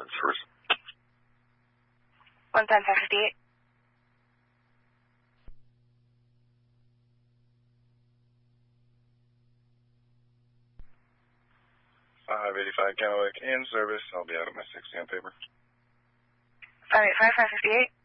ambulance first. 17558. 585 Kennewick in service. I'll be out of my 6 a.m. paper. 585 558.